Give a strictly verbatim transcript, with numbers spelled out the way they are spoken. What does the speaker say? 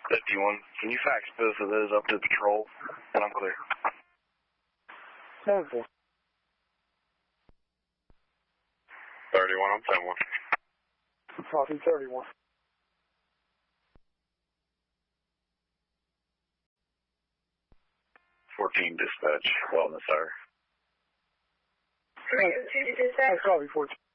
fifty-one, can you fax both of those up to patrol? And I'm clear. ten four. thirty-one, I'm ten one. Copy, thirty-one. fourteen dispatch, wellness hour. Copy, fourteen.